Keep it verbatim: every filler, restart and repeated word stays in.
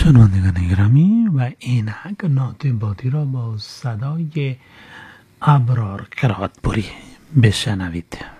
شنوندگان گرامی و اینک نات بادی را با صدای ابرار قرائت پوری بشنوید.